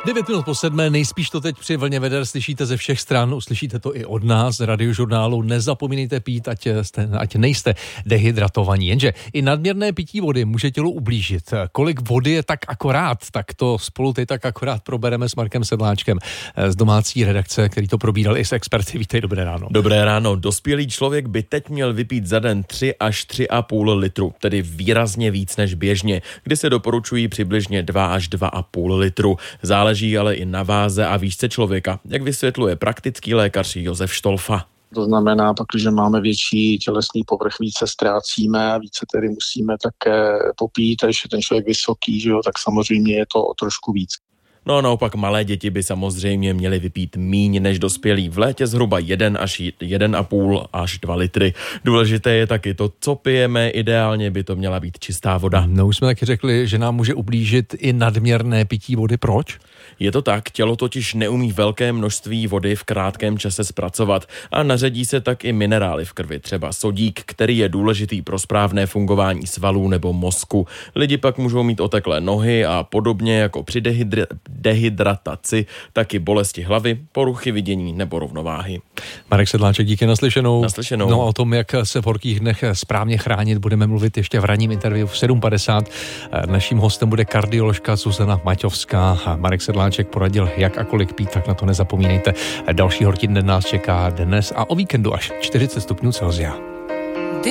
9 minut po 7, nejspíš to teď při vlně veder slyšíte ze všech stran, uslyšíte to i od nás z Radiožurnálu. Nezapomínejte pít, ať nejste dehydratovaní. Jenže i nadměrné pití vody může tělu ublížit. Kolik vody je tak akorát, tak to spolu teď tak akorát probereme s Markem Sedláčkem z domácí redakce, který to probíral i s experty. Vítej, dobré ráno. Dobré ráno. Dospělý člověk by teď měl vypít za den 3 až 3,5 litru, tedy výrazně víc než běžně, kdy se doporučují přibližně 2 až 2,5 litru. Záleží ale i na váze a výšce člověka, jak vysvětluje praktický lékař Josef Štolfa. To znamená, pak, když máme větší tělesný povrch, více ztrácíme a více tedy musíme také popít, a když je ten člověk vysoký, že jo, tak samozřejmě je to o trošku víc. No a naopak malé děti by samozřejmě měly vypít míň než dospělí. V létě zhruba 1 až 1,5 až 2 litry. Důležité je taky to, co pijeme. Ideálně by to měla být čistá voda. No už jsme taky řekli, že nám může ublížit i nadměrné pití vody. Proč? Je to tak, tělo totiž neumí velké množství vody v krátkém čase zpracovat a naředí se tak i minerály v krvi, třeba sodík, který je důležitý pro správné fungování svalů nebo mozku. Lidi pak můžou mít oteklé nohy a podobně jako při dehydrataci, taky bolesti hlavy, poruchy vidění nebo rovnováhy. Marek Sedláček, díky, naslyšenou. Naslyšenou. No a o tom, jak se v horkých dnech správně chránit, budeme mluvit ještě v ranním interview v 7:50. Naším hostem bude kardioložka Zuzana Maťovská. Marek Sedláček poradil, jak a kolik pít, tak na to nezapomínejte. Další horký den nás čeká dnes a o víkendu až 40 stupňů Celsia.